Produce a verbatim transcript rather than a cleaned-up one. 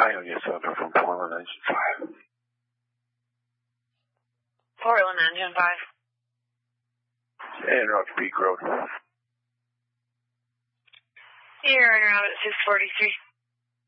Hi, yes, Thunder from Portland Engine five. Portland Engine five. En route to Peak Road. You're en route at six forty-three.